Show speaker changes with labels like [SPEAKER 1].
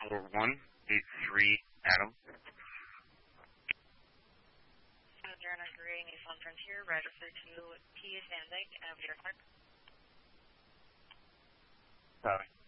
[SPEAKER 1] 4183 Adam.
[SPEAKER 2] Southern Gray, Nissan Frontier, register to T. Van Dyke, Avenue Park.
[SPEAKER 1] Sorry.